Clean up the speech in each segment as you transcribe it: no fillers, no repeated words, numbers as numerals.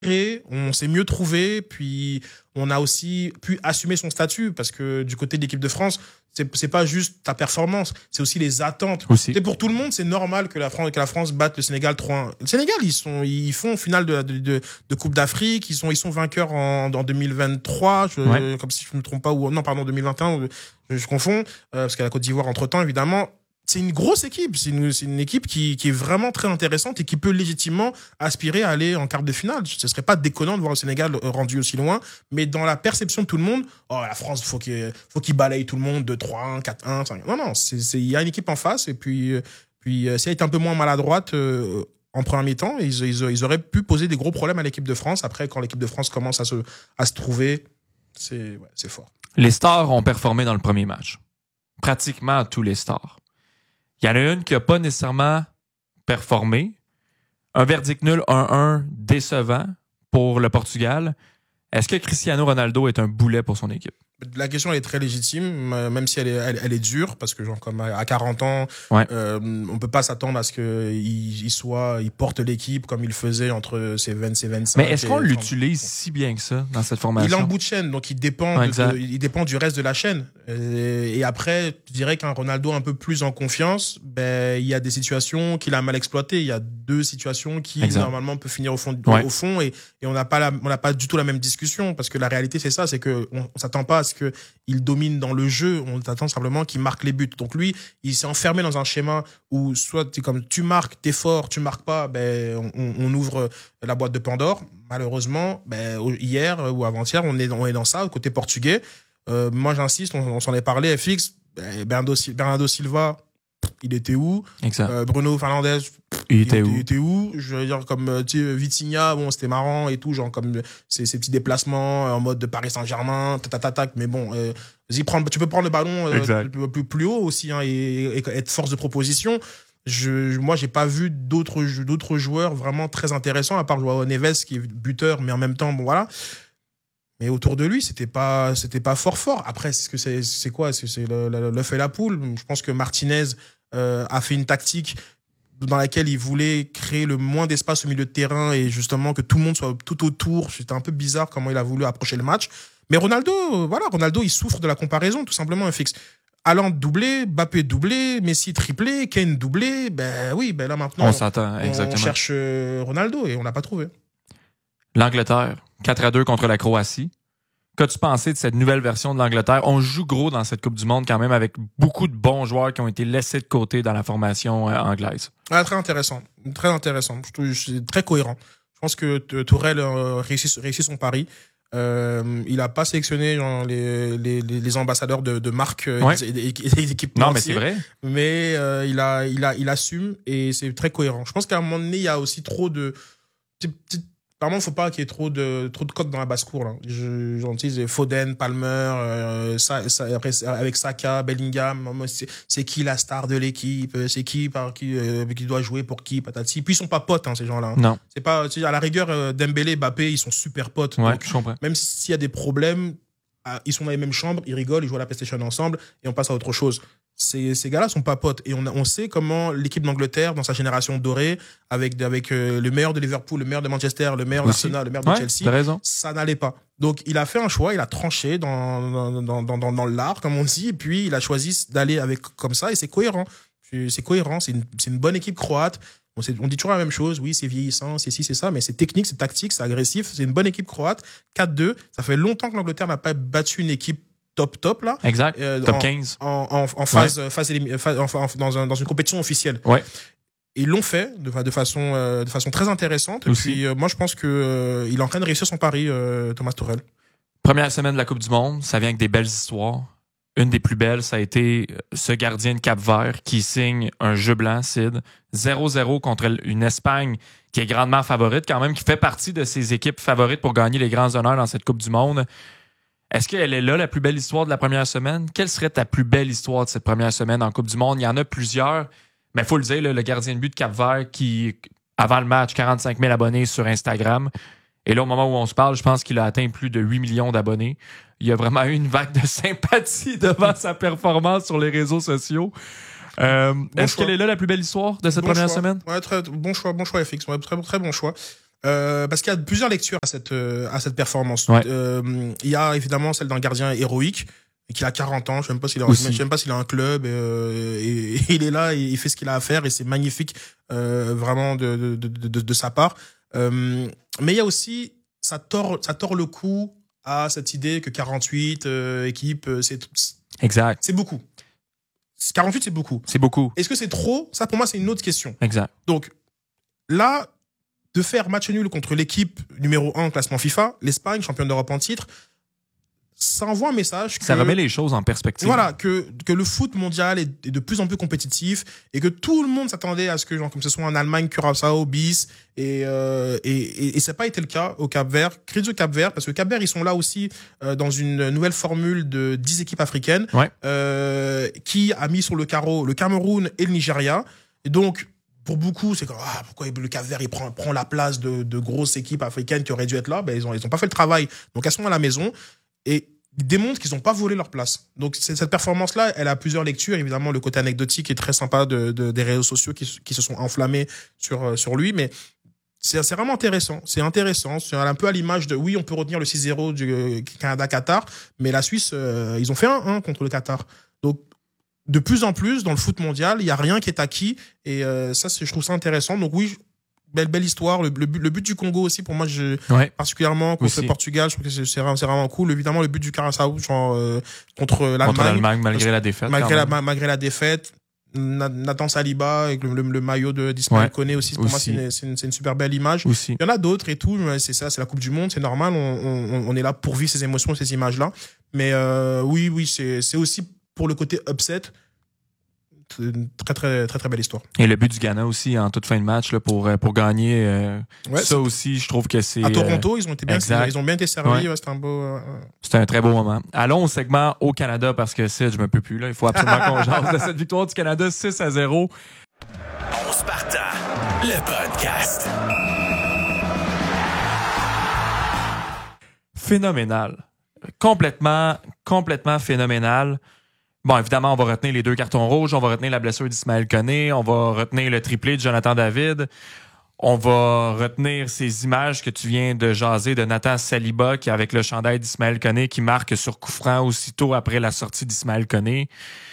on s'est mieux trouvé, puis on a aussi pu assumer son statut, parce que du côté de l'équipe de France, c'est pas juste ta performance, c'est aussi les attentes. Et pour tout le monde, c'est normal que la France batte le Sénégal 3-1. Le Sénégal, ils font finale de Coupe d'Afrique, ils sont vainqueurs en 2023, comme si je me trompe pas, ou non, pardon, 2021, je confonds, parce qu'il y a la Côte d'Ivoire entre-temps, évidemment. C'est une grosse équipe, c'est une équipe qui est vraiment très intéressante et qui peut légitimement aspirer à aller en quart de finale. Ce serait pas déconnant de voir le Sénégal rendu aussi loin, mais dans la perception de tout le monde, la France, faut qu'il balaye tout le monde de 3-1, 4-1, 5. Non, il y a une équipe en face, et puis si elle est un peu moins maladroite en premier mi-temps, ils auraient pu poser des gros problèmes à l'équipe de France. Après, quand l'équipe de France commence à se trouver, c'est fort. Les stars ont performé dans le premier match. Pratiquement tous les stars. Il y en a une qui n'a pas nécessairement performé. Un verdict nul 1-1 décevant pour le Portugal. Est-ce que Cristiano Ronaldo est un boulet pour son équipe? La question elle est très légitime, même si elle est dure, parce que genre comme à 40 ans, on peut pas s'attendre à ce que il porte l'équipe comme il faisait entre ses 20 et 25. Mais est-ce qu'on l'utilise si bien que ça dans cette formation? Il est en bout de chaîne, donc il dépend du reste de la chaîne. Et après, je dirais qu'un Ronaldo un peu plus en confiance, il y a des situations qu'il a mal exploitées. Il y a deux situations qui normalement peuvent finir au fond, et on n'a pas du tout la même discussion, parce que la réalité c'est ça, c'est que on s'attend pas à ce qu'il domine dans le jeu, on attend simplement qu'il marque les buts. Donc lui, il s'est enfermé dans un schéma où soit comme tu marques, t'es fort, tu marques pas, on ouvre la boîte de Pandore. Malheureusement, hier ou avant-hier, on est dans ça, côté portugais. Moi j'insiste, on s'en est parlé, FX, Bernardo Silva, il était où? Bruno Fernandes, il était où? Je veux dire, comme Vitinha, bon, c'était marrant et tout, genre comme ces petits déplacements en mode de Paris Saint-Germain, tac, mais bon, tu peux prendre le ballon plus haut aussi, hein, et être force de proposition. Moi, j'ai pas vu d'autres joueurs vraiment très intéressants, à part Joao Neves qui est buteur, mais en même temps, bon voilà. Mais autour de lui, c'était pas fort. Après, c'est quoi? C'est l'œuf et la poule. Je pense que Martinez a fait une tactique dans laquelle il voulait créer le moins d'espace au milieu de terrain et justement que tout le monde soit tout autour. C'était un peu bizarre comment il a voulu approcher le match. Mais Ronaldo, il souffre de la comparaison, tout simplement, FX. Haaland doublé, Mbappé doublé, Messi triplé, Kane doublé. Là maintenant, on s'attend, exactement. On cherche Ronaldo et on l'a pas trouvé. L'Angleterre, 4-2 contre la Croatie. Qu'as-tu pensé de cette nouvelle version de l'Angleterre? On joue gros dans cette Coupe du Monde quand même, avec beaucoup de bons joueurs qui ont été laissés de côté dans la formation anglaise. Très intéressant. Très intéressant. C'est très cohérent. Je pense que Tourelle réussit son pari. Il a pas sélectionné les ambassadeurs de marques et des équipes. Non, mais c'est vrai. Mais il assume et c'est très cohérent. Je pense qu'à un moment donné, il y a aussi trop de Apparemment, il ne faut pas qu'il y ait trop de coques dans la basse-cour, là. J'en dis Foden, Palmer, après, avec Saka, Bellingham. C'est qui la star de l'équipe? C'est qui qui doit jouer pour qui? Patati. Puis ils sont pas potes, hein, ces gens-là. Non. C'est pas, à la rigueur, Dembélé, Mbappé, ils sont super potes. Ouais, donc, je comprends. même s'il y a des problèmes, ils sont dans les mêmes chambres, ils rigolent, ils jouent à la PlayStation ensemble et on passe à autre chose. Ces gars-là sont pas potes et on sait comment l'équipe d'Angleterre dans sa génération dorée avec le meilleur de Liverpool, le meilleur de Manchester, le meilleur d'Arsenal, le meilleur de Chelsea, ça n'allait pas. Donc il a fait un choix, il a tranché dans l'art comme on dit, et puis il a choisi d'aller avec comme ça et c'est cohérent. C'est une bonne équipe croate. On dit toujours la même chose, oui, c'est vieillissant, c'est ci, c'est ça, mais c'est technique, c'est tactique, c'est agressif, c'est une bonne équipe croate. 4-2, ça fait longtemps que l'Angleterre n'a pas battu une équipe top là. Exact. Top 15. En phase dans une compétition officielle. Ouais. Ils l'ont fait de façon très intéressante. Aussi. Et puis moi je pense que il est en train de réussir son pari, Thomas Tuchel. Première semaine de la Coupe du Monde, ça vient avec des belles histoires. Une des plus belles, ça a été ce gardien de Cap-Vert qui signe un jeu blanc, Sid. 0-0 contre une Espagne qui est grandement favorite quand même, qui fait partie de ses équipes favorites pour gagner les grands honneurs dans cette Coupe du Monde. Est-ce qu'elle est là, la plus belle histoire de la première semaine? Quelle serait ta plus belle histoire de cette première semaine en Coupe du Monde? Il y en a plusieurs, mais il faut le dire, le gardien de but de Cap-Vert qui, avant le match, 45 000 abonnés sur Instagram. Et là, au moment où on se parle, je pense qu'il a atteint plus de 8 millions d'abonnés. Il y a vraiment eu une vague de sympathie devant sa performance sur les réseaux sociaux. Est-ce qu'elle est là, la plus belle histoire de cette première semaine? Ouais, très bon choix FX. Ouais, très bon choix. Parce qu'il y a plusieurs lectures à cette performance. Ouais. Il y a évidemment celle d'un gardien héroïque qui a 40 ans, je sais même pas s'il a un club et il est là, et il fait ce qu'il a à faire et c'est magnifique vraiment de sa part. Mais il y a aussi ça tord le cou à cette idée que 48 équipes exact. C'est beaucoup. 48 c'est beaucoup. C'est beaucoup. Est-ce que c'est trop? Ça pour moi c'est une autre question. Exact. Donc là de faire match nul contre l'équipe numéro 1 classement FIFA, l'Espagne, championne d'Europe en titre, ça envoie un message que... Ça remet les choses en perspective. Voilà, que le foot mondial est de plus en plus compétitif et que tout le monde s'attendait à ce que, comme ce soit en Allemagne, Curaçao, bis, et ça n'a pas été le cas au Cap-Vert. Crédit au Cap-Vert, parce que Cap-Vert, ils sont là aussi dans une nouvelle formule de 10 équipes africaines, qui a mis sur le carreau le Cameroun et le Nigeria. Et donc, pour beaucoup, c'est comme pourquoi le Cap-Vert il prend la place de grosses équipes africaines qui auraient dû être là. Ils ont pas fait le travail, donc elles sont à la maison et ils démontrent qu'ils n'ont pas volé leur place. Donc cette performance-là, elle a plusieurs lectures. Évidemment, le côté anecdotique est très sympa des réseaux sociaux qui se sont enflammés sur lui, mais c'est vraiment intéressant. C'est intéressant. C'est un peu à l'image de oui, on peut retenir le 6-0 du Canada-Qatar, mais la Suisse, ils ont fait 1-1 contre le Qatar. Donc de plus en plus, dans le foot mondial, il n'y a rien qui est acquis. Et ça, je trouve ça intéressant. Donc oui, belle histoire. Le but du Congo aussi, pour moi, particulièrement contre le Portugal, je trouve que c'est vraiment cool. Évidemment, le but du Curaçao contre l'Allemagne. Malgré la défaite. Malgré la défaite. Nathan Saliba avec le maillot d'Ismaël Koné aussi. Pour moi, c'est une super belle image. Aussi. Il y en a d'autres et tout. Mais c'est ça, c'est la Coupe du Monde. C'est normal. On est là pour vivre ces émotions, ces images-là. Mais oui, c'est aussi pour le côté upset, une très belle histoire. Et le but du Ghana aussi en toute fin de match là, pour gagner. Ça aussi, je trouve que c'est... À Toronto, ils ont bien été servis. Ouais, c'était un très beau moment. Allons au segment au Canada parce que je me peux plus. Là. Il faut absolument qu'on jase de cette victoire du Canada 6-0. On Sparta, le podcast. Phénoménal. Complètement phénoménal. Bon, évidemment, on va retenir les 2 cartons rouges, on va retenir la blessure d'Ismaël Koné, on va retenir le triplé de Jonathan David, on va retenir ces images que tu viens de jaser de Nathan Saliba qui, avec le chandail d'Ismaël Koné, qui marque sur coup franc aussitôt après la sortie d'Ismaël Koné.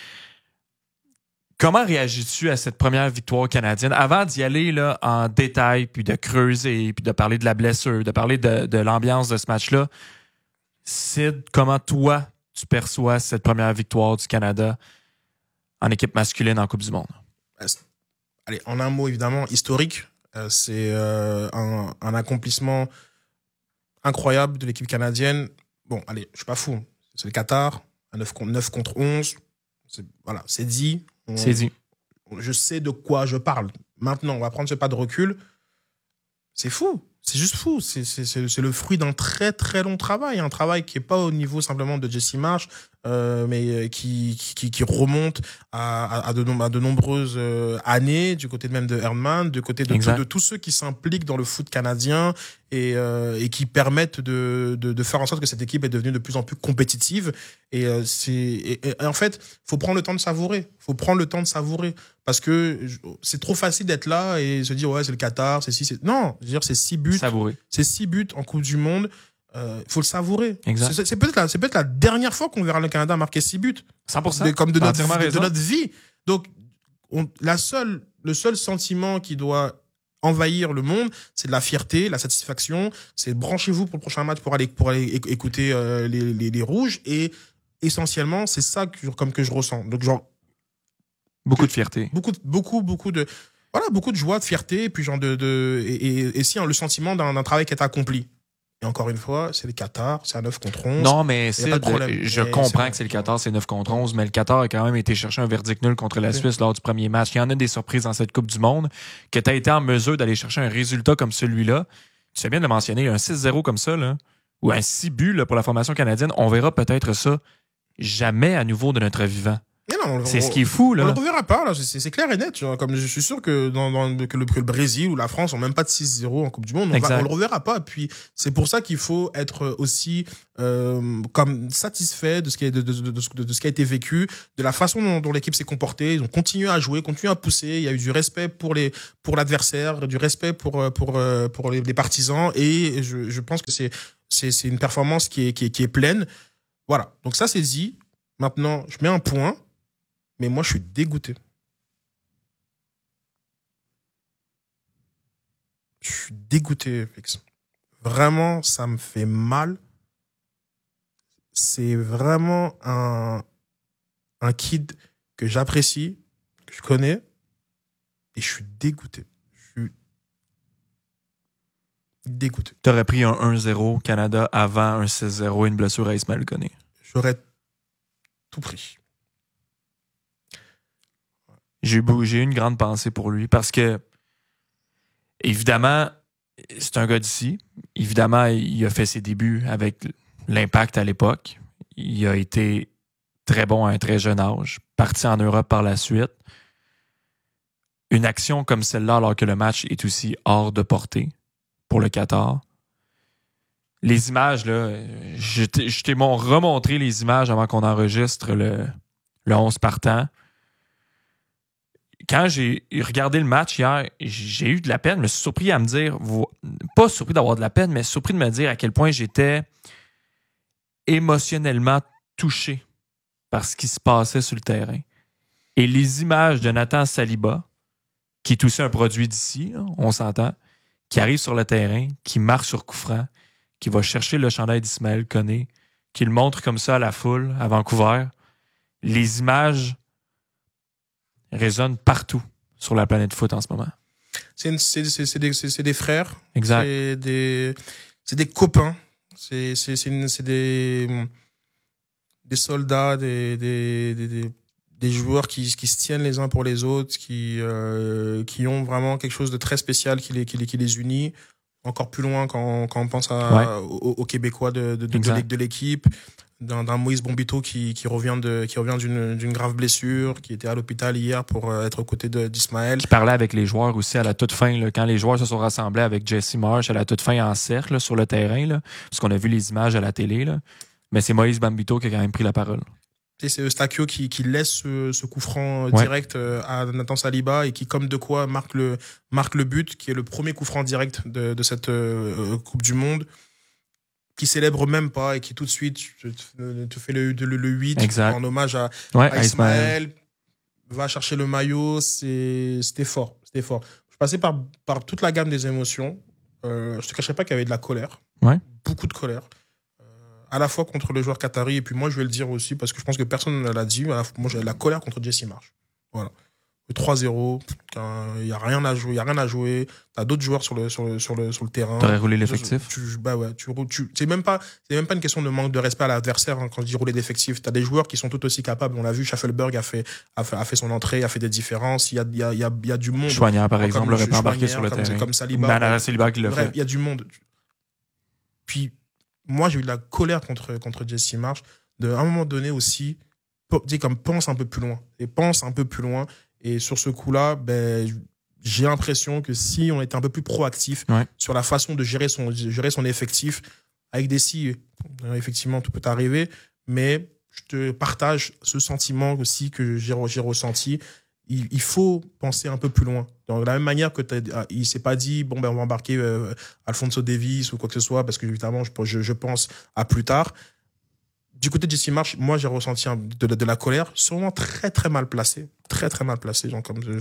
Comment réagis-tu à cette première victoire canadienne? Avant d'y aller là, en détail, puis de creuser, puis de parler de la blessure, de parler de l'ambiance de ce match-là, Sid, comment toi, tu perçois cette première victoire du Canada en équipe masculine en Coupe du Monde? Allez, en un mot, évidemment, historique. C'est un accomplissement incroyable de l'équipe canadienne. Bon, allez, je suis pas fou. C'est le Qatar, 9 contre 11. C'est dit. C'est dit. Je sais de quoi je parle. Maintenant, on va prendre ce pas de recul. C'est fou. C'est juste fou. C'est le fruit d'un très, très long travail. Un travail qui est pas au niveau simplement de Jesse Marsh, mais qui remonte à de nombreuses années, du côté même de Herman, du côté de tous ceux qui s'impliquent dans le foot canadien et qui permettent de faire en sorte que cette équipe est devenue de plus en plus compétitive. Et en fait, faut prendre le temps de savourer. Parce que c'est trop facile d'être là et se dire, ouais, c'est le Qatar, non, je veux dire, c'est 6 buts. Savourer. C'est 6 buts en Coupe du Monde. Faut le savourer. Exact. C'est peut-être la dernière fois qu'on verra le Canada marquer 6 buts. 100%. Comme de notre vie. Donc, le seul sentiment qui doit envahir le monde, c'est de la fierté, la satisfaction. C'est branchez-vous pour le prochain match pour aller écouter les Rouges. Et essentiellement, c'est ça que je ressens. Donc, beaucoup de fierté. Beaucoup de joie, de fierté, et puis le sentiment d'un travail qui est accompli. Et encore une fois, c'est le Qatar, c'est à 9 contre 11. Non, mais je comprends que c'est le Qatar, c'est 9 contre 11, mais le Qatar a quand même été chercher un verdict nul contre la Suisse lors du premier match. Il y en a des surprises dans cette Coupe du Monde, que tu as été en mesure d'aller chercher un résultat comme celui-là. Tu sais bien de le mentionner, un 6-0 comme ça, là, ou un 6 buts là, pour la formation canadienne, on verra peut-être ça jamais à nouveau de notre vivant. C'est ce qui est fou, là. On le reverra pas, là. C'est clair et net. Genre, comme je suis sûr que que le Brésil ou la France ont même pas de 6-0 en Coupe du Monde. On le reverra pas. Puis, c'est pour ça qu'il faut être aussi, comme satisfait de ce qui a été vécu, de la façon dont l'équipe s'est comportée. Ils ont continué à jouer, continué à pousser. Il y a eu du respect pour l'adversaire, du respect pour les partisans. Et je pense que c'est une performance qui est pleine. Voilà. Donc ça, c'est dit. Maintenant, je mets un point. Mais moi, je suis dégoûté. Je suis dégoûté, Fix. Vraiment, ça me fait mal. C'est vraiment un kid que j'apprécie, que je connais, et je suis dégoûté. Je suis dégoûté. T'aurais pris un 1-0 Canada avant un 6-0 et une blessure à Ismaël Koné. J'aurais tout pris. J'ai eu une grande pensée pour lui parce que, évidemment, c'est un gars d'ici. Évidemment, il a fait ses débuts avec l'Impact à l'époque. Il a été très bon à un très jeune âge, parti en Europe par la suite. Une action comme celle-là, alors que le match est aussi hors de portée pour le Qatar. Les images, là, je t'ai remontré les images avant qu'on enregistre le 11 partant. Quand j'ai regardé le match hier, j'ai eu de la peine. Je me suis surpris à me dire, pas surpris d'avoir de la peine, mais surpris de me dire à quel point j'étais émotionnellement touché par ce qui se passait sur le terrain. Et les images de Nathan Saliba, qui est aussi un produit d'ici, on s'entend, qui arrive sur le terrain, qui marque sur coup franc, qui va chercher le chandail d'Ismaël Koné, qui le montre comme ça à la foule à Vancouver. Les images résonne partout sur la planète foot en ce moment. C'est des frères. Exact. C'est des copains. C'est des soldats, des joueurs qui se tiennent les uns pour les autres, qui ont vraiment quelque chose de très spécial qui les unit. Encore plus loin quand on pense aux Québécois de l'équipe. D'un Moïse Bombito qui revient d'une grave blessure, qui était à l'hôpital hier pour être aux côtés d'Ismaël. Qui parlait avec les joueurs aussi à la toute fin, là, quand les joueurs se sont rassemblés avec Jesse Marsh à la toute fin en cercle là, sur le terrain, là, parce qu'on a vu les images à la télé. Là. Mais c'est Moïse Bombito qui a quand même pris la parole. Et c'est Eustachio qui laisse ce coup franc direct à Nathan Saliba et qui, comme de quoi, marque le but, qui est le premier coup franc direct de cette Coupe du Monde, qui célèbre même pas et qui tout de suite te fait le 8 exact. En hommage à Ismaël, va chercher le maillot, c'était fort. Je passais par toute la gamme des émotions. Je te cacherai pas qu'il y avait de la colère, beaucoup de colère, à la fois contre le joueur qatari et puis moi je vais le dire aussi parce que je pense que personne ne l'a dit. Moi j'ai de la colère contre Jesse Marsh. Voilà. Le 3-0, il y a rien à jouer, t'as d'autres joueurs sur le terrain. T'aurais roulé l'effectif? C'est même pas une question de manque de respect à l'adversaire quand je dis rouler d'effectif. T'as des joueurs qui sont tout aussi capables. On l'a vu, Schaffelberg a fait son entrée, a fait des différences. Il y a du monde. Chouanière, par exemple, l'aurait pas embarqué sur le terrain. Comme Saliba. Saliba qui l'a fait. Il y a du monde. Puis, moi, j'ai eu de la colère contre Jesse Marsh. À un moment donné aussi, pense un peu plus loin. Et sur ce coup-là, j'ai l'impression que si on était un peu plus proactif sur la façon de gérer son effectif, avec des si, effectivement, tout peut arriver, mais je te partage ce sentiment aussi que j'ai ressenti. Il faut penser un peu plus loin. De la même manière que il s'est pas dit, on va embarquer Alphonso Davies ou quoi que ce soit, parce que évidemment, je pense à plus tard. Du côté de Jesse Marsh, moi, j'ai ressenti de la colère, sûrement très, très mal placée. Très, très mal placée,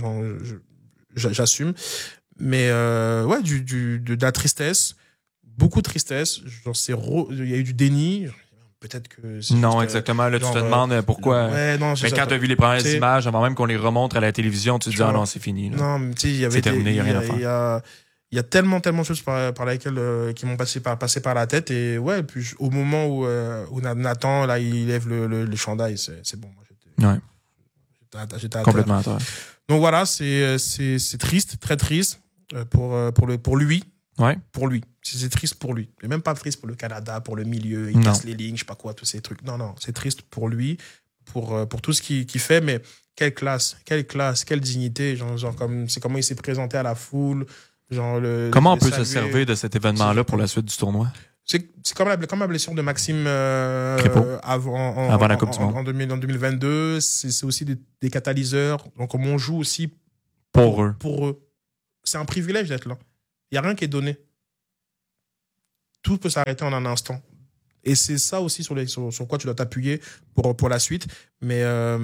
j'assume. Mais, de la tristesse, beaucoup de tristesse. Il y a eu du déni. Peut-être que non, exactement. Là, tu te demandes pourquoi. Mais quand tu as vu les premières images, avant même qu'on les remontre à la télévision, tu te dis, non, c'est fini. Là. Non, mais tu sais, c'est terminé, il n'y a rien à faire. Il y a tellement de choses par lesquelles qui m'ont passé par la tête et puis au moment où Nathan là il lève le chandail, c'est bon. Moi j'étais complètement à terre. Donc voilà, c'est triste, très triste pour lui. Ouais. Pour lui, c'est triste pour lui. Mais même pas triste pour le Canada, pour le milieu, il casse les lignes, je sais pas quoi, tous ces trucs. Non, c'est triste pour lui pour tout ce qu'il fait, mais quelle classe, quelle dignité, genre c'est comment il s'est présenté à la foule. Comment on peut se servir de cet événement-là pour la suite du tournoi? C'est comme la blessure de Maxime avant la Coupe du Monde. En 2022. C'est aussi des catalyseurs. Donc, comme on joue aussi pour eux. C'est un privilège d'être là. Il n'y a rien qui est donné. Tout peut s'arrêter en un instant. Et c'est ça aussi sur quoi tu dois t'appuyer pour la suite. Mais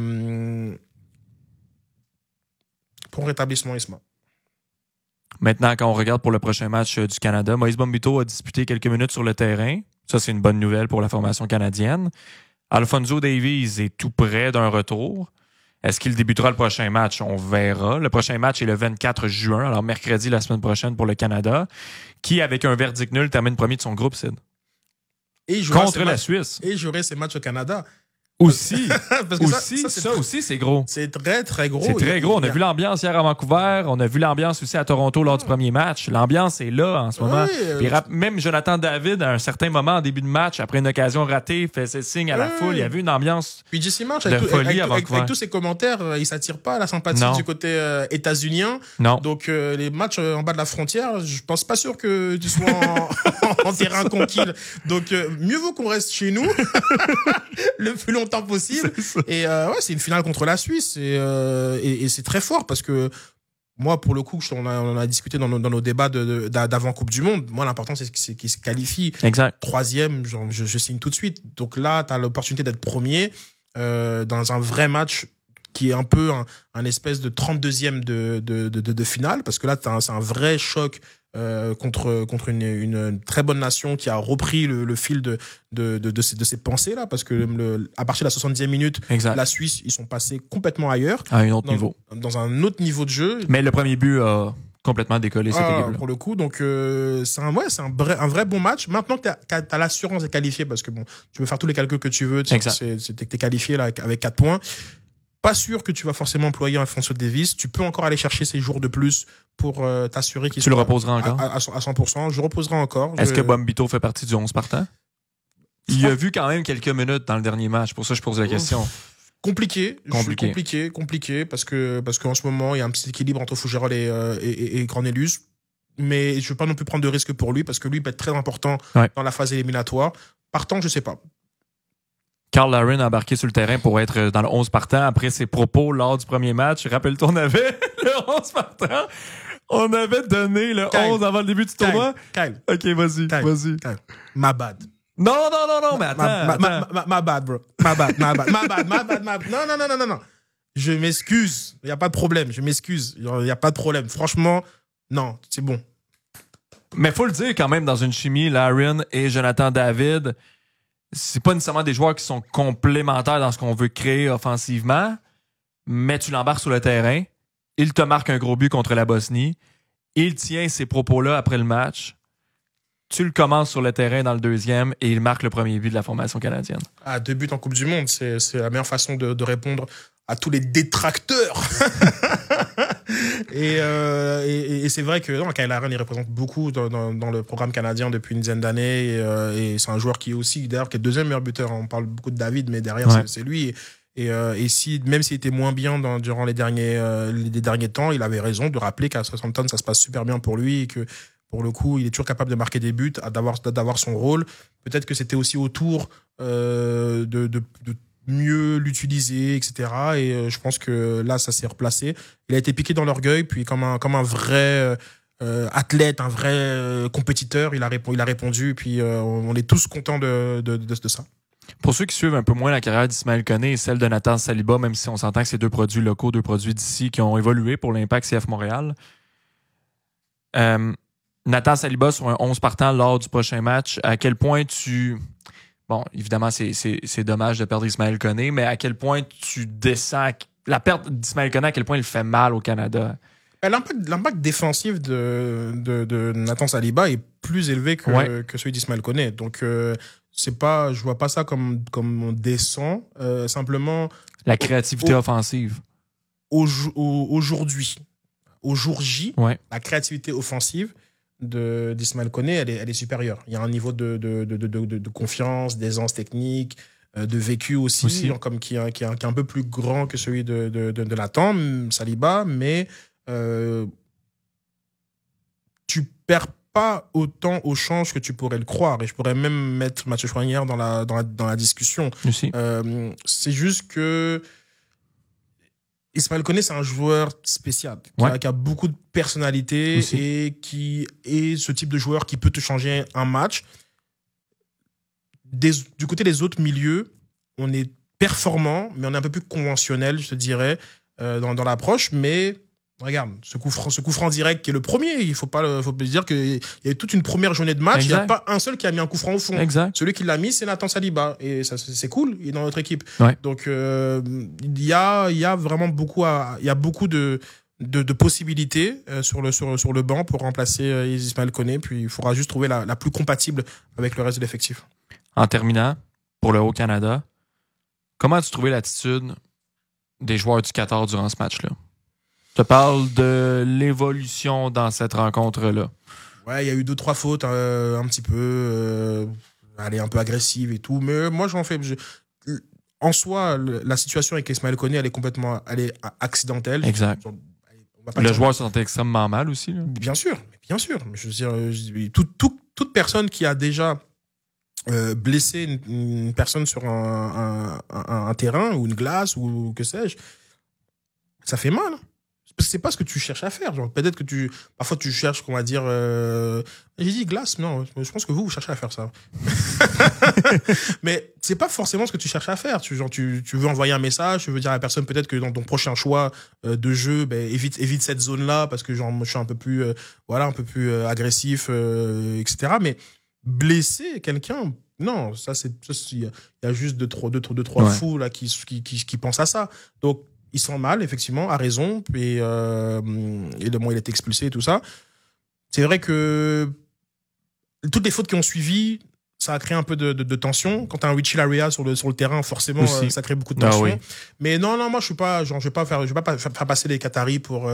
pour rétablissement, Isma. Maintenant, quand on regarde pour le prochain match du Canada, Moïse Bombito a disputé quelques minutes sur le terrain. Ça, c'est une bonne nouvelle pour la formation canadienne. Alphonso Davies est tout près d'un retour. Est-ce qu'il débutera le prochain match? On verra. Le prochain match est le 24 juin, alors mercredi la semaine prochaine pour le Canada, qui, avec un verdict nul, termine premier de son groupe, Sid. Contre la Suisse. Et jouerait ses matchs au Canada. Aussi. Parce que ça aussi, c'est gros. C'est très, très gros. C'est très gros. On a vu l'ambiance hier à Vancouver. On a vu l'ambiance aussi à Toronto lors du premier match. L'ambiance est là en ce moment. Puis même Jonathan David, à un certain moment, en début de match, après une occasion ratée, fait ses signes à la foule. Il y avait une ambiance de folie à Vancouver. Avec tous ces commentaires, il s'attire pas à la sympathie du côté états-unien. Non. Donc, les matchs en bas de la frontière, je pense pas sûr que tu sois en terrain conquis. Donc, mieux vaut qu'on reste chez nous le plus longtemps possible. Et c'est une finale contre la Suisse. Et c'est très fort parce que moi, pour le coup, on a discuté dans nos débats d'avant Coupe du Monde. Moi, l'important, c'est qu'il se qualifie. Exact. Troisième, je signe tout de suite. Donc là, tu as l'opportunité d'être premier dans un vrai match qui est un peu un espèce de 32e de finale, parce que là, c'est un vrai choc contre une très bonne nation qui a repris le fil de ces pensées-là, parce que à partir de la 70e minute, la Suisse, ils sont passés complètement ailleurs. À un autre niveau. Dans un autre niveau de jeu. Mais le premier but a complètement décollé cette équipe-là. Pour le coup, donc c'est un vrai bon match. Maintenant que t'as l'assurance de qualifier, parce que bon, tu peux faire tous les calculs que tu veux, t'es qualifié là avec 4 points. Pas sûr que tu vas forcément employer Alphonso Davies. Tu peux encore aller chercher ces jours de plus pour t'assurer qu'il soit... Tu le reposeras encore? À 100%. Je reposerai encore. Est-ce que Bombito fait partie du 11 partant? Il a vu quand même quelques minutes dans le dernier match. Pour ça, je pose la question. Compliqué, parce qu'en ce moment, il y a un petit équilibre entre Fougerolles et Cornelius. Mais je veux pas non plus prendre de risques pour lui, parce que lui peut être très important dans la phase éliminatoire. Partant, je sais pas. Carl Larin a embarqué sur le terrain pour être dans le 11 partant après ses propos lors du premier match. Rappelle-toi, on avait le 11 partant. On avait donné le 11 avant le début du tournoi. Kyle. OK, vas-y. My bad. Non, mais attends. My bad, bro. My bad. Non. Je m'excuse. Il n'y a pas de problème. Je m'excuse. Il n'y a pas de problème. Franchement, non, c'est bon. Mais faut le dire quand même, dans une chimie, Larin et Jonathan David, c'est pas nécessairement des joueurs qui sont complémentaires dans ce qu'on veut créer offensivement, mais tu l'embarques sur le terrain, il te marque un gros but contre la Bosnie, il tient ces propos-là après le match, tu le commences sur le terrain dans le deuxième et il marque le premier but de la formation canadienne. 2 buts en Coupe du Monde, c'est la meilleure façon de répondre à tous les détracteurs. Et c'est vrai que Kyle Larin, il représente beaucoup dans le programme canadien depuis une dizaine d'années, et c'est un joueur qui est aussi, d'ailleurs, qui est le deuxième meilleur buteur. On parle beaucoup de David, mais derrière, c'est lui. Et même s'il était moins bien durant les derniers temps, il avait raison de rappeler qu'à Southampton, ça se passe super bien pour lui, et que pour le coup, il est toujours capable de marquer des buts, d'avoir son rôle. Peut-être que c'était aussi autour de mieux l'utiliser, etc. Et je pense que là, ça s'est replacé. Il a été piqué dans l'orgueil, puis comme un vrai athlète, un vrai compétiteur, il a répondu, et puis on est tous contents de ça. Pour ceux qui suivent un peu moins la carrière d'Ismaël Koné et celle de Nathan Saliba, même si on s'entend que c'est 2 produits locaux, 2 produits d'ici qui ont évolué pour l'Impact CF Montréal, Nathan Saliba sur un 11 partant lors du prochain match, à quel point tu... Bon, évidemment, c'est dommage de perdre Ismaël Koné, mais à quel point tu descends... La perte d'Ismaël Koné, à quel point il fait mal au Canada? L'impact défensif de Nathan Saliba est plus élevé que celui d'Ismaël Koné. Donc, je vois pas ça comme on descend. Simplement... La créativité offensive. Aujourd'hui, au jour J, la créativité offensive d'Ismaël Koné, elle est supérieure. Il y a un niveau de confiance, d'aisance technique, de vécu aussi. Comme qui est un peu plus grand que celui de Nathan, Saliba, mais tu perds pas autant au change que tu pourrais le croire. Et je pourrais même mettre Mathieu Choignard dans la discussion. C'est juste que Ismaël Koné, c'est un joueur spécial, qui a beaucoup de personnalité et qui est ce type de joueur qui peut te changer un match. Du côté des autres milieux, on est performant, mais on est un peu plus conventionnel, je te dirais, dans l'approche. Mais regarde, ce coup franc direct qui est le premier, il faut dire qu'il y a eu toute une première journée de match, il n'y a pas un seul qui a mis un coup franc au fond. Celui qui l'a mis, c'est Nathan Saliba. Et ça, c'est cool, il est dans notre équipe. Donc, il y a vraiment beaucoup de possibilités sur le banc pour remplacer Ismaël Koné. Puis il faudra juste trouver la plus compatible avec le reste de l'effectif. En terminant, pour le Haut-Canada, comment as-tu trouvé l'attitude des joueurs du Qatar durant ce match-là? Je te parle de l'évolution dans cette rencontre-là. Ouais, il y a eu 2-3 fautes un petit peu, un peu agressive et tout. Mais moi, en soi, la situation avec Ismaël Koné, elle est accidentelle. Exact. Le joueur se sentait extrêmement mal aussi. Là. Bien sûr. Mais je veux dire, toute personne qui a déjà blessé une personne sur un terrain ou une glace ou que sais-je, ça fait mal. C'est pas ce que tu cherches à faire. Genre, peut-être que parfois tu cherches, qu'on va dire, j'ai dit glace, non, je pense que vous cherchez à faire ça. Mais c'est pas forcément ce que tu cherches à faire. Tu veux envoyer un message, tu veux dire à la personne peut-être que dans ton prochain choix de jeu, évite cette zone-là parce que genre, moi, je suis un peu plus, un peu plus agressif, etc. Mais blesser quelqu'un, non, il y a juste deux, trois fous, là, qui pensent à ça. Donc, ils sont mal, effectivement, à raison, et le moment il a été expulsé et tout ça. C'est vrai que toutes les fautes qui ont suivi, ça a créé un peu de tension. Quand t'as un Richie Laryea sur le terrain, forcément, ça crée beaucoup de tension. Mais non, moi, je vais pas faire passer les Qataris pour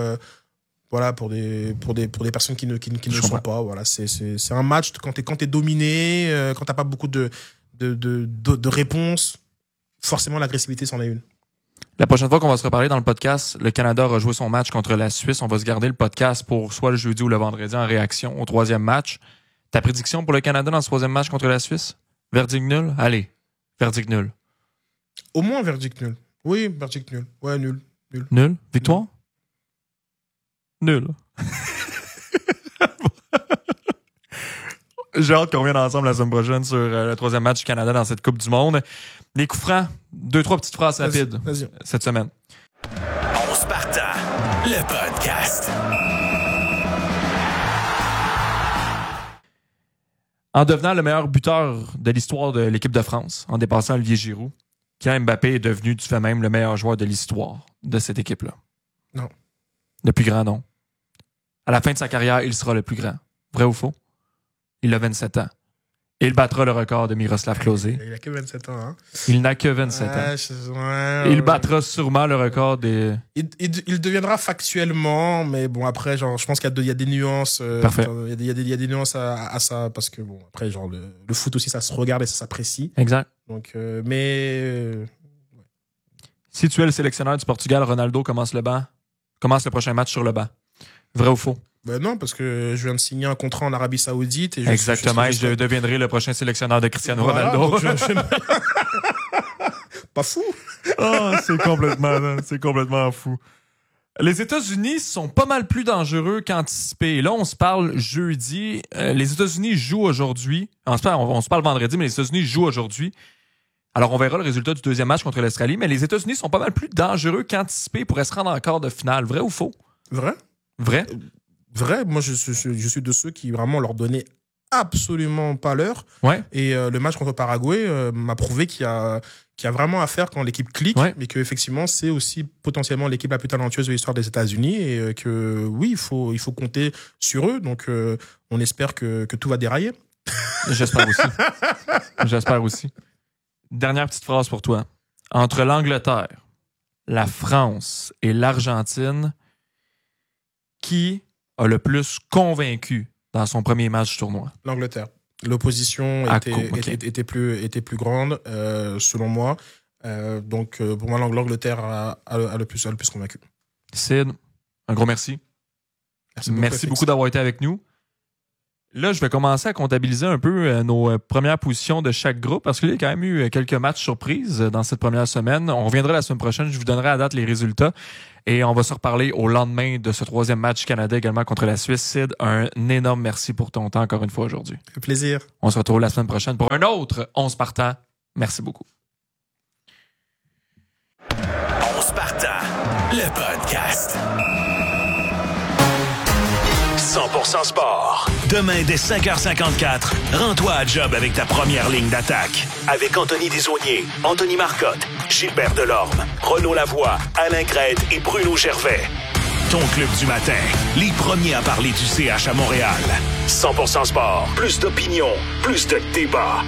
des personnes qui ne le sont pas. Voilà, c'est un match quand t'es dominé, quand t'as pas beaucoup de réponses, forcément l'agressivité c'en est une. La prochaine fois qu'on va se reparler dans le podcast, le Canada aura joué son match contre la Suisse. On va se garder le podcast pour soit le jeudi ou le vendredi en réaction au troisième match. Ta prédiction pour le Canada dans ce troisième match contre la Suisse? Verdict nul? Allez, verdict nul. Au moins verdict nul. Oui, verdict nul. Ouais, nul. Nul? Victoire? Nul. J'ai hâte qu'on revienne ensemble la semaine prochaine sur le troisième match du Canada dans cette Coupe du Monde. Les coups francs, 2-3 petites phrases rapides cette semaine. On se partant, le podcast. En devenant le meilleur buteur de l'histoire de l'équipe de France, en dépassant Olivier Giroud, Kylian Mbappé est devenu du fait même le meilleur joueur de l'histoire de cette équipe-là. Non. Le plus grand, non. À la fin de sa carrière, il sera le plus grand. Vrai ou faux? Il a 27 ans. Il battra le record de Miroslav Klose. Il n'a que 27 ans. Hein? Il n'a que 27 ans. Il battra sûrement le record des... Il deviendra factuellement, mais bon, après, genre, je pense qu'il y a des nuances. Parfait. Il y a des nuances à ça, parce que bon, après, genre, le foot aussi, ça se regarde et ça s'apprécie. Exact. Donc, Si tu es le sélectionneur du Portugal, Ronaldo commence le prochain match sur le banc. Vrai ou faux? Ben non, parce que je viens de signer un contrat en Arabie Saoudite. Et exactement, je deviendrai le prochain sélectionneur de Cristiano Ronaldo. Pas fou. Oh, c'est complètement fou. Les États-Unis sont pas mal plus dangereux qu'anticipé. Là, on se parle jeudi. Les États-Unis jouent aujourd'hui. On se parle vendredi, mais les États-Unis jouent aujourd'hui. Alors, on verra le résultat du deuxième match contre l'Australie, mais les États-Unis sont pas mal plus dangereux qu'anticipé pour se rendre en quart de finale. Vrai ou faux? Vrai. Moi, je suis de ceux qui vraiment leur donnaient absolument pas l'heure. Ouais. Et le match contre Paraguay m'a prouvé qu'il y a vraiment à faire quand l'équipe clique, mais que effectivement c'est aussi potentiellement l'équipe la plus talentueuse de l'histoire des États-Unis et que oui, il faut compter sur eux. Donc, on espère que tout va dérailler. J'espère aussi. Dernière petite phrase pour toi. Entre l'Angleterre, la France et l'Argentine, qui a le plus convaincu dans son premier match du tournoi? L'Angleterre. L'opposition était plus grande, selon moi. Donc, pour moi, l'Angleterre a le plus convaincu. Sid, un gros merci. Merci beaucoup d'avoir été avec nous. Là, je vais commencer à comptabiliser un peu nos premières positions de chaque groupe parce qu'il y a quand même eu quelques matchs surprises dans cette première semaine. On reviendra la semaine prochaine. Je vous donnerai à date les résultats et on va se reparler au lendemain de ce 3e match Canada également contre la Suisse. Sid, un énorme merci pour ton temps encore une fois aujourd'hui. Ça fait plaisir. On se retrouve la semaine prochaine pour un autre 11 partants. Merci beaucoup. 11 partants, le podcast. 100% sport. Demain, dès 5h54, rends-toi à job avec ta première ligne d'attaque. Avec Anthony Desaulniers, Anthony Marcotte, Gilbert Delorme, Renaud Lavoie, Alain Crête et Bruno Gervais. Ton club du matin. Les premiers à parler du CH à Montréal. 100% sport. Plus d'opinion. Plus de débat.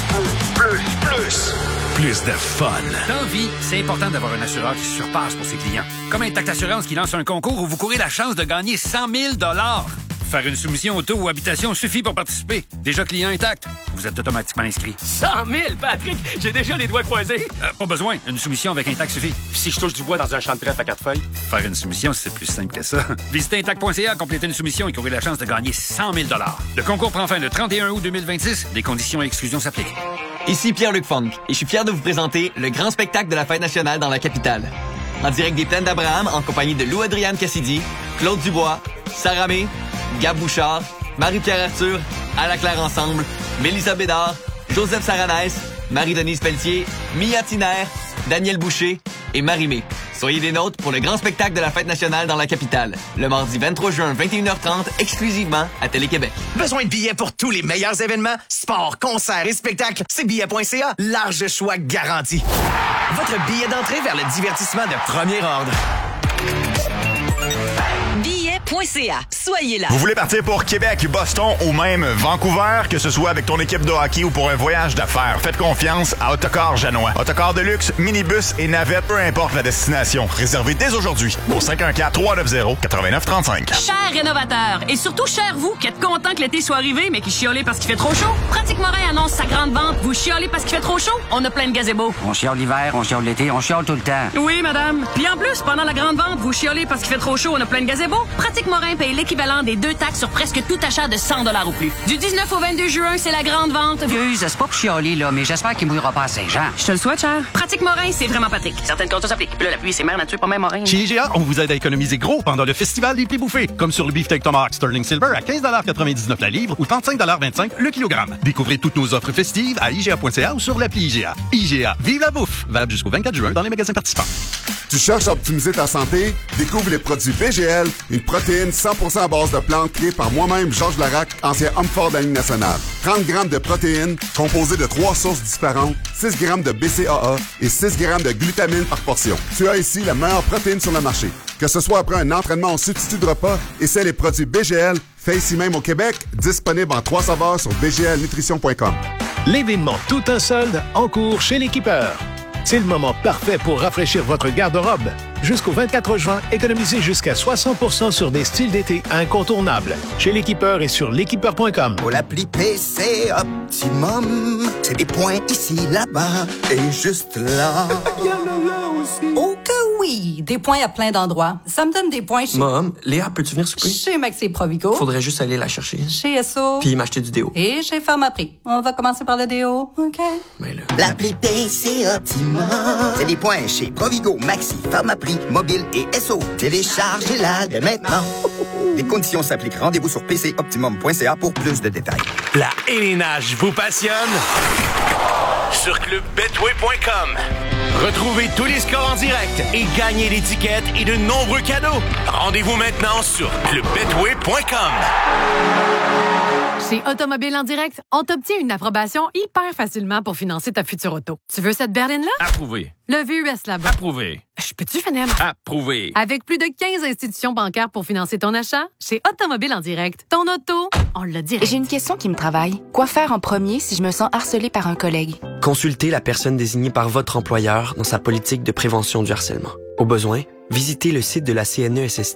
Plus de fun. Dans la vie, c'est important d'avoir un assureur qui se surpasse pour ses clients. Comme Intact Assurance qui lance un concours où vous courez la chance de gagner 100 000 $. Faire une soumission auto ou habitation suffit pour participer. Déjà client Intact, vous êtes automatiquement inscrit. 100 000, Patrick! J'ai déjà les doigts croisés. Pas besoin, une soumission avec Intact suffit. Puis si je touche du bois dans un champ de trèfle à 4 feuilles? Faire une soumission, c'est plus simple que ça. Visitez Intact.ca, complétez une soumission et courez la chance de gagner 100 000 $. Le concours prend fin le 31 août 2026. Des conditions et exclusions s'appliquent. Ici Pierre-Luc Funk et je suis fier de vous présenter le grand spectacle de la Fête nationale dans la capitale. En direct des Plaines d'Abraham, en compagnie de Lou-Adrienne Cassidy, Claude Dubois, Sarah May, Gab Bouchard, Marie-Pierre Arthur, Ala Claire Ensemble, Mélissa Bédard, Joseph Saranès, Marie-Denise Pelletier, Mia Tiner, Daniel Boucher et Marie-Mé. Soyez des nôtres pour le grand spectacle de la Fête nationale dans la capitale, le mardi 23 juin, 21h30, exclusivement à Télé-Québec. Besoin de billets pour tous les meilleurs événements? Sport, concerts et spectacles? C'est billet.ca. Large choix garanti. Votre billet d'entrée vers le divertissement de premier ordre. Billet.ca. Soyez là. Vous voulez partir pour Québec, Boston ou même Vancouver, que ce soit avec ton équipe de hockey ou pour un voyage d'affaires, faites confiance à Autocar Janois. Autocar de luxe, minibus et navette, peu importe la destination. Réservez dès aujourd'hui au 514-390-8935. Chers rénovateurs et surtout chers vous qui êtes contents que l'été soit arrivé mais qui chiolez parce qu'il fait trop chaud. Pratique Morin annonce sa grande vente. Vous chiolez parce qu'il fait trop chaud? On a plein de gazebos. On chiole l'hiver, on chiole l'été, on chiole tout le temps. Oui, madame. Puis en plus, pendant la grande vente, vous chiolez parce qu'il fait trop chaud. On a plein de gazebos. Pratique Morin paye l'équivalent des 2 taxes sur presque tout achat de 100 $ ou plus. Du 19 au 22 juin, c'est la grande vente. Excuse, c'est pas pour chialer, là, mais j'espère qu'il mouillera pas à Saint-Jean. Je te le souhaite, cher. Pratique Morin, c'est vraiment Patrick. Certaines conditions s'appliquent. Puis là, la pluie, c'est mère nature, pas même Morin. Chez IGA, on vous aide à économiser gros pendant le festival des prix bouffés. Comme sur le beefsteak Tomahawk Sterling Silver à 15,99 $la livre ou 35,25 $ le kilogramme. Découvrez toutes nos offres festives à IGA.ca ou sur l'appli IGA. IGA, vive la bouffe! Valable jusqu'au 24 juin dans les magasins participants. Tu cherches à optimiser ta santé? Découvre les produits BGL, une protéine 100% à base de plantes créée par moi-même, Georges Larac, ancien homme fort de la Ligue nationale. 30 grammes de protéines, composées de 3 sources différentes, 6 grammes de BCAA et 6 grammes de glutamine par portion. Tu as ici la meilleure protéine sur le marché. Que ce soit après un entraînement en substitut de repas, essaie les produits BGL, fait ici même au Québec, disponible en 3 saveurs sur bglnutrition.com. L'événement Tout un solde en cours chez l'Équipeur. C'est le moment parfait pour rafraîchir votre garde-robe. Jusqu'au 24 juin, économisez jusqu'à 60% sur des styles d'été incontournables. Chez l'Équipeur et sur l'équipeur.com. Pour l'appli PC Optimum, c'est des points ici, là-bas et juste là. Oh que oui! Des points à plein d'endroits. Ça me donne des points chez... Mom, Léa, peux-tu venir souper? Chez Maxi Provigo. Faudrait juste aller la chercher. Chez Esso. Puis m'acheter du déo. Et chez Pharmaprix. On va commencer par le déo, OK? Mais là... L'appli PC Optimum, c'est des points chez Provigo, Maxi, Pharmaprix, Mobile et Esso. Téléchargez-la dès maintenant. Les conditions s'appliquent. Rendez-vous sur pcoptimum.ca pour plus de détails. La élénage vous passionne? Sur clubbetway.com. Retrouvez tous les scores en direct et gagnez l'étiquette et de nombreux cadeaux. Rendez-vous maintenant sur clubbetway.com. Chez Automobile en direct, on t'obtient une approbation hyper facilement pour financer ta future auto. Tu veux cette berline-là? Approuvé. Le VUS là-bas. Approuvé. Je peux-tu finir? Approuvé. Avec plus de 15 institutions bancaires pour financer ton achat, chez Automobile en direct, ton auto, on le dirait. J'ai une question qui me travaille. Quoi faire en premier si je me sens harcelée par un collègue? Consultez la personne désignée par votre employeur dans sa politique de prévention du harcèlement. Au besoin, visitez le site de la CNESST.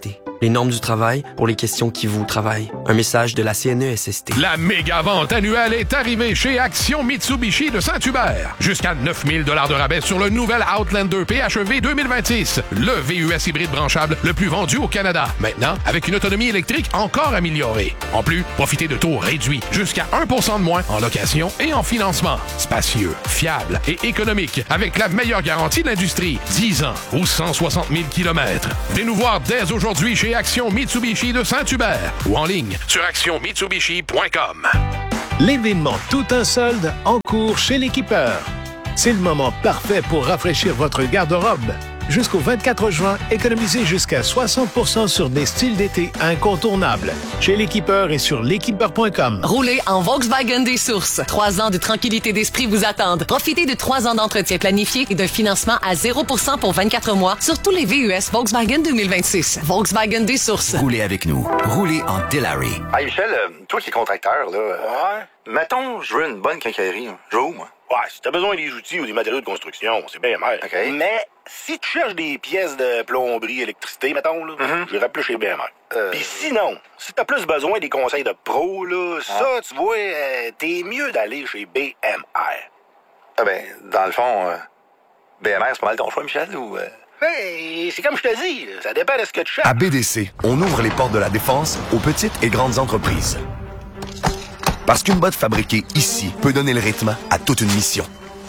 Les normes du travail pour les questions qui vous travaillent. Un message de la CNESST. La méga vente annuelle est arrivée chez Action Mitsubishi de Saint-Hubert. Jusqu'à 9 000 $ de rabais sur le nouvel Outlander PHEV 2026. Le VUS hybride branchable le plus vendu au Canada. Maintenant, avec une autonomie électrique encore améliorée. En plus, profitez de taux réduits jusqu'à 1 % de moins en location et en financement. Spacieux, fiable et économique avec la meilleure garantie de l'industrie. 10 ans ou 160 000 km. Venez nous voir dès aujourd'hui chez Action Mitsubishi de Saint-Hubert ou en ligne sur actionmitsubishi.com. L'événement Tout un solde en cours chez l'Équipeur. C'est le moment parfait pour rafraîchir votre garde-robe. Jusqu'au 24 juin, économisez jusqu'à 60% sur des styles d'été incontournables. Chez l'Équipeur et sur l'équipeur.com. Roulez en Volkswagen des Sources. 3 ans de tranquillité d'esprit vous attendent. Profitez de 3 ans d'entretien planifié et d'un financement à 0% pour 24 mois sur tous les VUS Volkswagen 2026. Volkswagen des Sources. Roulez avec nous. Roulez en Delary. Hey Michel, toi qui es contracteur, là. Ouais. Mettons, je veux une bonne quincaillerie. Je veux où, moi? Ouais, si t'as besoin des outils ou des matériaux de construction, c'est bien mal. OK. Mais si tu cherches des pièces de plomberie, électricité, mettons, là, j'irais plus chez BMR. Puis sinon, si t'as plus besoin des conseils de pro, là, ça, tu vois, t'es mieux d'aller chez BMR. Ah ben, dans le fond, BMR, c'est pas mal ton choix, Michel, ou... Hey, c'est comme je te dis, ça dépend de ce que tu cherches. À BDC, on ouvre les portes de la défense aux petites et grandes entreprises. Parce qu'une botte fabriquée ici peut donner le rythme à toute une mission.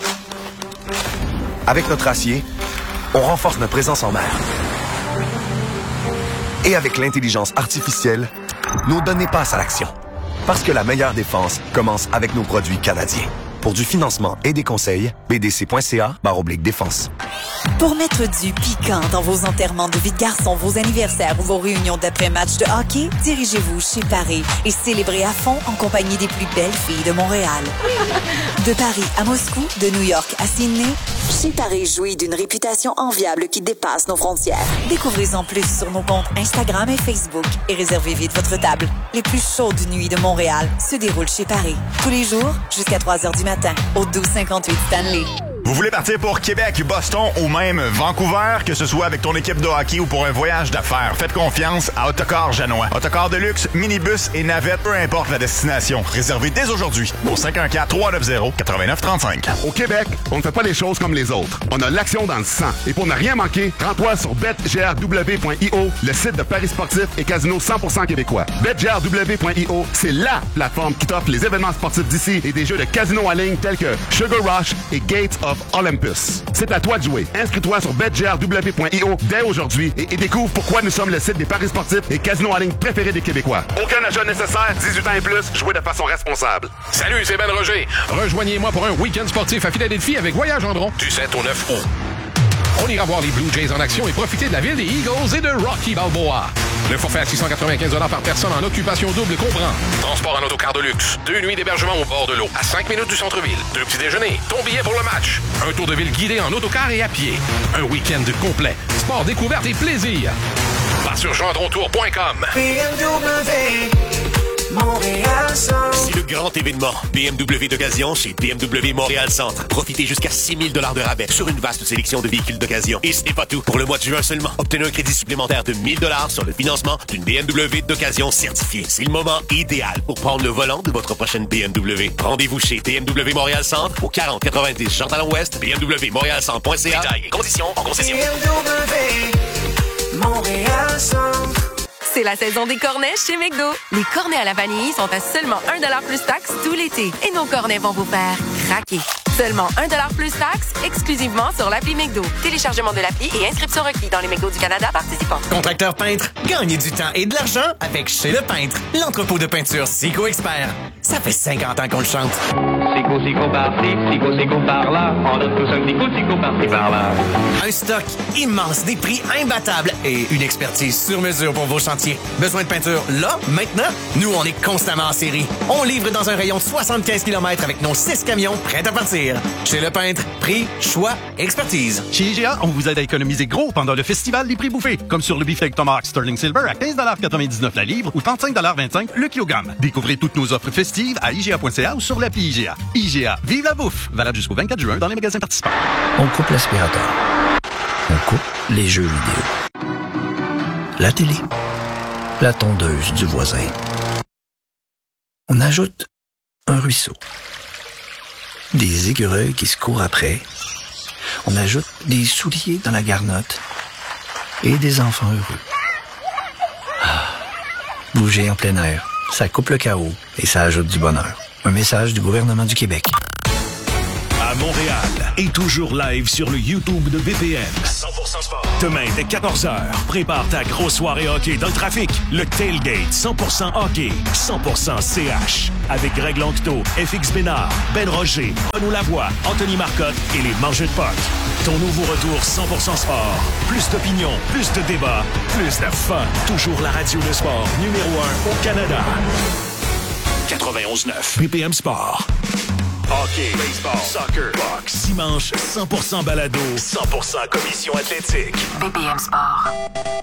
Avec notre acier, on renforce notre présence en mer. Et avec l'intelligence artificielle, nos données passent à l'action. Parce que la meilleure défense commence avec nos produits canadiens. Pour du financement et des conseils, bdc.ca/défense. Pour mettre du piquant dans vos enterrements de vie de garçon, vos anniversaires ou vos réunions d'après-match de hockey, dirigez-vous chez Paris et célébrez à fond en compagnie des plus belles filles de Montréal. De Paris à Moscou, de New York à Sydney, chez Paris jouit d'une réputation enviable qui dépasse nos frontières. Découvrez-en plus sur nos comptes Instagram et Facebook et réservez vite votre table. Les plus chaudes nuits de Montréal se déroulent chez Paris. Tous les jours, jusqu'à 3 heures du matin, au 1258 Stanley. Vous voulez partir pour Québec, Boston ou même Vancouver, que ce soit avec ton équipe de hockey ou pour un voyage d'affaires, faites confiance à Autocar Janois. Autocar de luxe, minibus et navette, peu importe la destination. Réservez dès aujourd'hui au 514-390-8935. Au Québec, on ne fait pas les choses comme les autres. On a l'action dans le sang. Et pour ne rien manquer, rends-toi sur betgrw.io, le site de paris sportifs et casino 100% québécois. betgrw.io, c'est LA plateforme qui t'offre les événements sportifs d'ici et des jeux de casino en ligne tels que Sugar Rush et Gates of Olympus. C'est à toi de jouer. Inscris-toi sur betgrw.io dès aujourd'hui et découvre pourquoi nous sommes le site des paris sportifs et casinos en ligne préférés des Québécois. Aucun achat nécessaire, 18 ans et plus, jouez de façon responsable. Salut, c'est Ben Roger. Rejoignez-moi pour un week-end sportif à Philadelphie avec Voyage Andron du 7 au 9 août. On ira voir les Blue Jays en action et profiter de la ville des Eagles et de Rocky Balboa. Le forfait à 695 $ par personne en occupation double comprend transport en autocar de luxe, 2 nuits d'hébergement au bord de l'eau, à 5 minutes du centre-ville, 2 petits déjeuners, ton billet pour le match, un tour de ville guidé en autocar et à pied, un week-end complet, sport, découverte et plaisir. Va sur gendrontour.com. C'est le grand événement BMW d'occasion chez BMW Montréal Centre. Profitez jusqu'à 6 000 $ de rabais sur une vaste sélection de véhicules d'occasion. Et ce n'est pas tout. Pour le mois de juin seulement, obtenez un crédit supplémentaire de 1 000 $ sur le financement d'une BMW d'occasion certifiée. C'est le moment idéal pour prendre le volant de votre prochaine BMW. Rendez-vous chez BMW Montréal Centre au 4090 Jean-Talon-Ouest, bmwmontréalcentre.ca. Détails et conditions en concession. BMW Montréal Centre. C'est la saison des cornets chez McDo. Les cornets à la vanille sont à seulement 1 $ plus taxe tout l'été. Et nos cornets vont vous faire craquer. Seulement 1 $ plus taxe, exclusivement sur l'appli McDo. Téléchargement de l'appli et inscription requis dans les McDo du Canada participants. Contracteur peintre, gagnez du temps et de l'argent avec Chez Le Peintre, l'entrepôt de peinture Sico Expert. Ça fait 50 ans qu'on le chante. Sico par-ci, Sico par-là. On a tous un petit coup de Sico par-ci par-là. Un stock immense, des prix imbattables et une expertise sur mesure pour vos chantiers. Besoin de peinture là, maintenant? Nous, on est constamment en série. On livre dans un rayon de 75 km avec nos 6 camions prêts à partir. Chez Le Peintre, prix, choix, expertise. Chez IGA, on vous aide à économiser gros pendant le festival des prix bouffés. Comme sur le beefsteak Tomahawk Sterling Silver à 15,99 $la livre ou 35,25 $ le kilogramme. Découvrez toutes nos offres festives à IGA.ca ou sur l'appli IGA. IGA, vive la bouffe! Valable jusqu'au 24 juin dans les magasins participants. On coupe l'aspirateur. On coupe les jeux vidéo. La télé. la tondeuse du voisin. On ajoute un ruisseau, des écureuils qui se courent après. On ajoute des souliers dans la garnotte et des enfants heureux. Ah, bouger en plein air, ça coupe le chaos et ça ajoute du bonheur. Un message du gouvernement du Québec. À Montréal et toujours live sur le YouTube de BPM. 100% sport. Demain dès 14h, prépare ta grosse soirée hockey dans le trafic. Le Tailgate 100% hockey, 100% CH. Avec Greg Lanctot, FX Bénard, Ben Roger, Renaud Lavoie, Anthony Marcotte et les Mangeux de Potes. Ton nouveau retour 100% sport. Plus d'opinion, plus de débats, plus de fun. Toujours la radio de sport numéro 1 au Canada. 91.9 BPM Sport. Hockey, baseball, soccer, boxe, dimanche, 100% balado, 100% commission athlétique. BPM Sport.